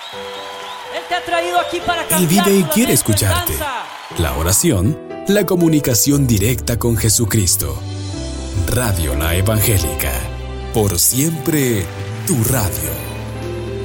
Él te ha traído aquí para cambiar. Él vive y tu quiere lamento en escucharte. danza. La oración, la comunicación directa con Jesucristo. Radio La Evangélica. Por siempre, tu radio.